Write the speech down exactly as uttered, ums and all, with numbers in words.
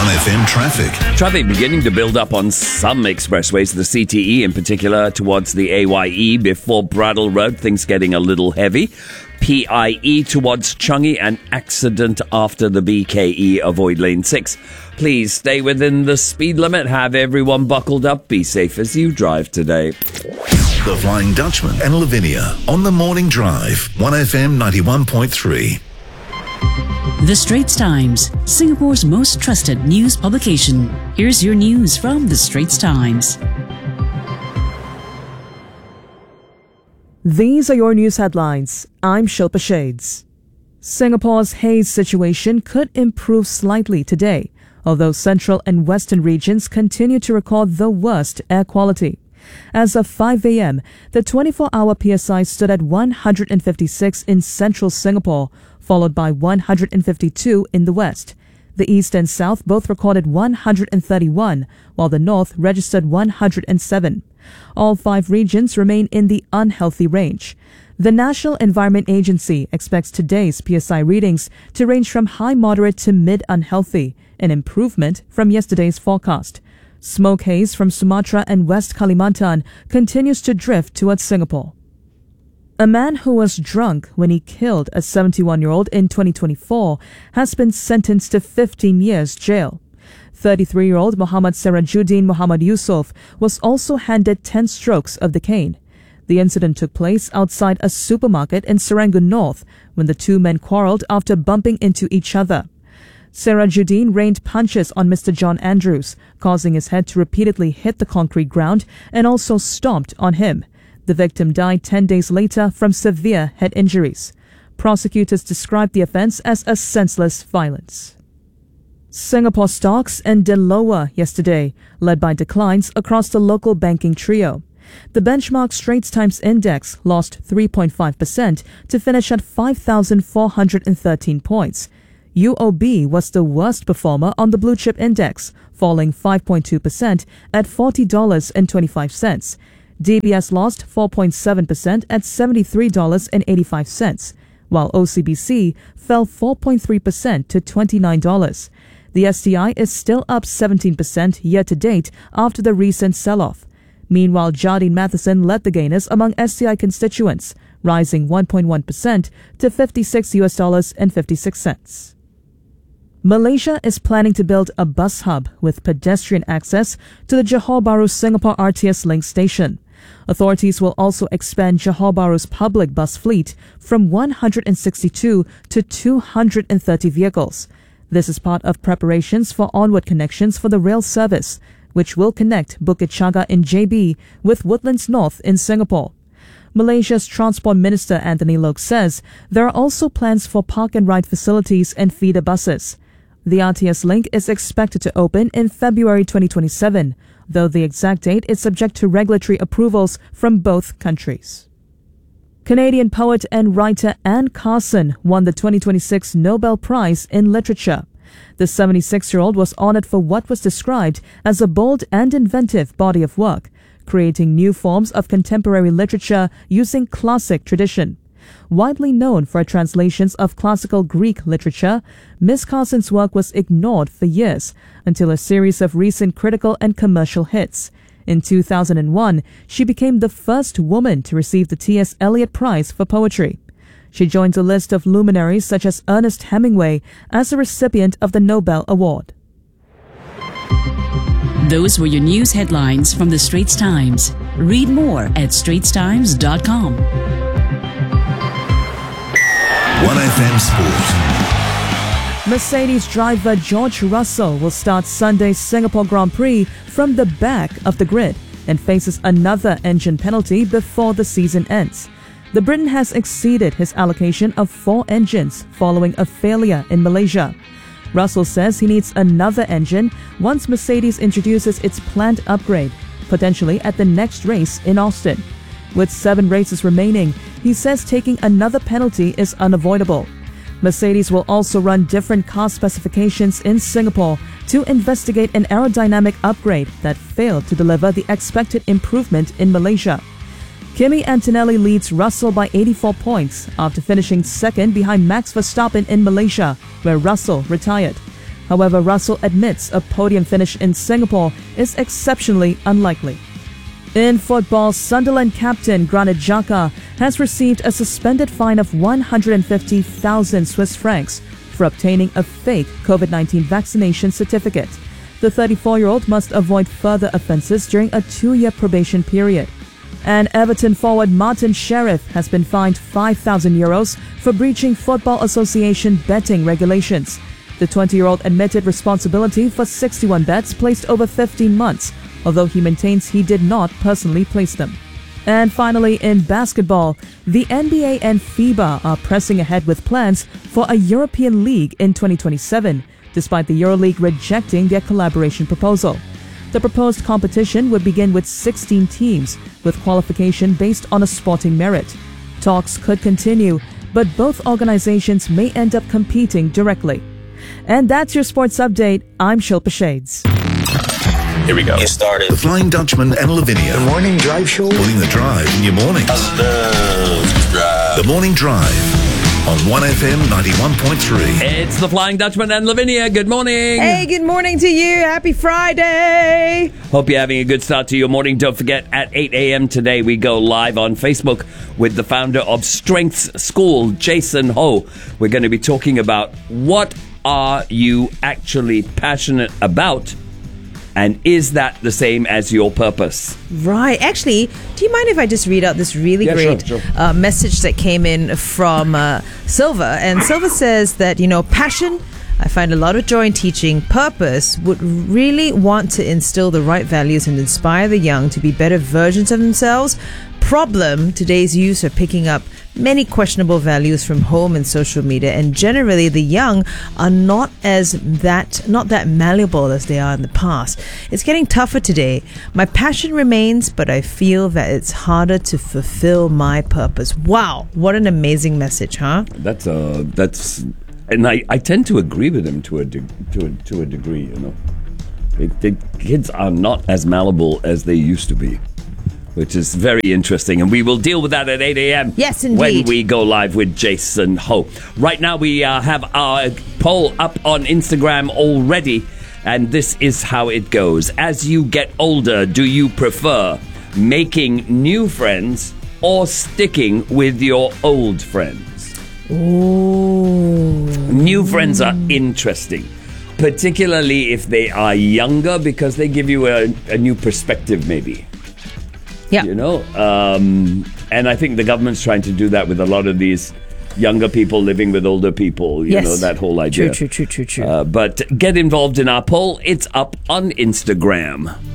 one F M traffic. Traffic beginning to build up on some expressways, the C T E in particular, towards the A Y E before Bradle Road. Things getting a little heavy. P I E towards Changi, an accident after the B K E. Avoid lane six. Please stay within the speed limit. Have everyone buckled up. Be safe as you drive today. The Flying Dutchman and Lavinia on the morning drive. one F M ninety-one point three. The Straits Times, Singapore's most trusted news publication. Here's your news from The Straits Times. These are your news headlines. I'm Shilpa Shades. Singapore's haze situation could improve slightly today, although central and western regions continue to record the worst air quality. As of five a.m., the twenty-four hour P S I stood at one hundred fifty-six in central Singapore, followed by one hundred fifty-two in the west. The east and south both recorded one hundred thirty-one, while the north registered one hundred seven. All five regions remain in the unhealthy range. The National Environment Agency expects today's P S I readings to range from high moderate to mid unhealthy, an improvement from yesterday's forecast. Smoke haze from Sumatra and West Kalimantan continues to drift towards Singapore. A man who was drunk when he killed a seventy-one-year-old in twenty twenty-four has been sentenced to fifteen years jail. thirty-three-year-old Muhammad Serajuddin Muhammad Yusuf was also handed ten strokes of the cane. The incident took place outside a supermarket in Serangoon North when the two men quarreled after bumping into each other. Serajuddin rained punches on Mister John Andrews, causing his head to repeatedly hit the concrete ground, and also stomped on him. The victim died ten days later from severe head injuries. Prosecutors described the offence as a senseless violence. Singapore stocks ended lower yesterday, led by declines across the local banking trio. The benchmark Straits Times Index lost three point five percent to finish at five thousand four hundred thirteen points. U O B was the worst performer on the Blue Chip Index, falling five point two percent at forty dollars and twenty-five cents. D B S lost four point seven percent at seventy-three dollars and eighty-five cents, while O C B C fell four point three percent to twenty-nine dollars. The S T I is still up seventeen percent year-to-date after the recent sell-off. Meanwhile, Jardine Matheson led the gainers among S T I constituents, rising one point one percent to fifty-six U S dollars and fifty-six cents. Malaysia is planning to build a bus hub with pedestrian access to the Johor Bahru Singapore R T S Link station. Authorities will also expand Johor Bahru's public bus fleet from one hundred sixty-two to two hundred thirty vehicles. This is part of preparations for onward connections for the rail service, which will connect Bukit Chaga in J B with Woodlands North in Singapore. Malaysia's Transport Minister Anthony Loke says there are also plans for park and ride facilities and feeder buses. The R T S link is expected to open in February twenty twenty-seven, though the exact date is subject to regulatory approvals from both countries. Canadian poet and writer Anne Carson won the twenty twenty-six Nobel Prize in Literature. The seventy-six-year-old was honored for what was described as a bold and inventive body of work, creating new forms of contemporary literature using classic tradition. Widely known for translations of classical Greek literature, Miss Carson's work was ignored for years until a series of recent critical and commercial hits. In two thousand one, she became the first woman to receive the T S Eliot Prize for Poetry. She joins a list of luminaries such as Ernest Hemingway as a recipient of the Nobel Award. Those were your news headlines from The Straits Times. Read more at straits times dot com. one F M Sport. Mercedes driver George Russell will start Sunday's Singapore Grand Prix from the back of the grid and faces another engine penalty before the season ends. The Briton has exceeded his allocation of four engines following a failure in Malaysia. Russell says he needs another engine once Mercedes introduces its planned upgrade, potentially at the next race in Austin. With seven races remaining, he says taking another penalty is unavoidable. Mercedes will also run different car specifications in Singapore to investigate an aerodynamic upgrade that failed to deliver the expected improvement in Malaysia. Kimi Antonelli leads Russell by eighty-four points after finishing second behind Max Verstappen in Malaysia, where Russell retired. However, Russell admits a podium finish in Singapore is exceptionally unlikely. In football, Sunderland captain Granit Xhaka has received a suspended fine of one hundred fifty thousand Swiss francs for obtaining a fake COVID nineteen vaccination certificate. The thirty-four-year-old must avoid further offences during a two-year probation period. And Everton forward Martin Sheriff has been fined five thousand euros for breaching Football Association betting regulations. The twenty-year-old admitted responsibility for sixty-one bets placed over fifteen months, although he maintains he did not personally place them. And finally, in basketball, the N B A and FIBA are pressing ahead with plans for a European League in twenty twenty-seven, despite the EuroLeague rejecting their collaboration proposal. The proposed competition would begin with sixteen teams, with qualification based on a sporting merit. Talks could continue, but both organizations may end up competing directly. And that's your sports update. I'm Shilpa Shades. Here we go. Get started. The Flying Dutchman and Lavinia. The morning drive show. Putting the drive in your mornings. I love to drive. The Morning Drive on one F M ninety-one point three. It's the Flying Dutchman and Lavinia. Good morning. Hey, good morning to you. Happy Friday. Hope you're having a good start to your morning. Don't forget, at eight a.m. today, we go live on Facebook with the founder of Strengths School, Jason Ho. We're going to be talking about what are you actually passionate about? And is that the same as your purpose? Right. Actually, do you mind if I just read out this really Yeah, great sure, sure. Uh, message that came in from uh, Silva? And Silva says that, you know, passion, I find a lot of joy in teaching. Purpose, would really want to instill the right values and inspire the young to be better versions of themselves. Problem, today's youth are picking up many questionable values from home and social media, and generally the young are not as that not that malleable as they are in the past. It's getting tougher today. My passion remains, but I feel that it's harder to fulfill my purpose. Wow, what an amazing message, huh? That's uh, that's, and I, I tend to agree with him to a de- to a, to a degree. You know, it, the kids are not as malleable as they used to be, which is very interesting, and we will deal with that at eight a.m. Yes, when indeed. we go live with Jason Ho. Right now, we uh, have our poll up on Instagram already, and this is how it goes. As you get older, do you prefer making new friends or sticking with your old friends? Ooh. New friends are interesting, particularly if they are younger, because they give you a, a new perspective, maybe. Yeah. You know, um, and I think the government's trying to do that with a lot of these younger people living with older people. You Yes. know, that whole idea. True, true, true, true, true. Uh, but get involved in our poll. It's up on Instagram.